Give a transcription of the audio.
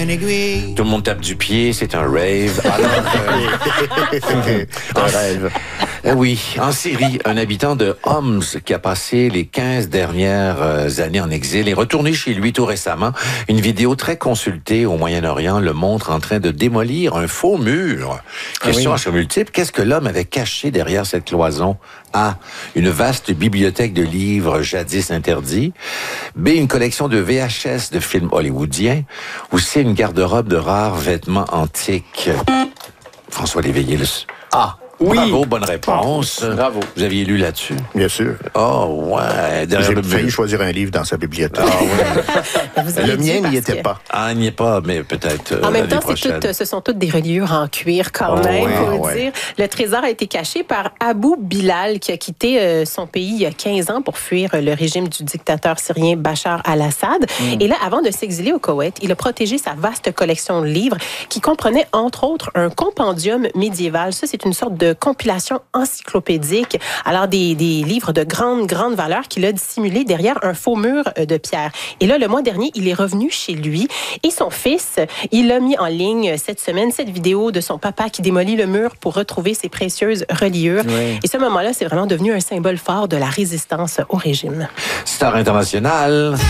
Tout le monde tape du pied, c'est un rave. Un rêve. Oui, en Syrie, un habitant de Homs qui a passé les 15 dernières années en exil est retourné chez lui tout récemment. Une vidéo très consultée au Moyen-Orient le montre en train de démolir un faux mur. Question à choix multiple, qu'est-ce que l'homme avait caché derrière cette cloison? A. Une vaste bibliothèque de livres jadis interdits. B. Une collection de VHS de films hollywoodiens. Ou C. Une garde-robe de rares vêtements antiques. François Léveillé. Ah! Oui. Bravo, bonne réponse. Bravo. Vous aviez lu là-dessus? Bien sûr. Oh, ouais. J'ai failli choisir un livre dans sa bibliothèque. Ah, ouais. Le mien n'y était pas. Ah, il n'y est pas, mais peut-être En même temps, prochaine. ce sont toutes des reliures en cuir quand même, faut dire. Le trésor a été caché par Abou Bilal, qui a quitté son pays il y a 15 ans pour fuir le régime du dictateur syrien Bachar al-Assad. Et là, avant de s'exiler au Koweït, il a protégé sa vaste collection de livres qui comprenait, entre autres, un compendium médiéval. Ça, c'est une sorte de compilation encyclopédique. Alors, des livres de grande valeur qu'il a dissimulés derrière un faux mur de pierre. Et là, le mois dernier, il est revenu chez lui et son fils, il a mis en ligne cette semaine cette vidéo de son papa qui démolit le mur pour retrouver ses précieuses reliures. Oui. Et ce moment-là, c'est vraiment devenu un symbole fort de la résistance au régime. Star internationale.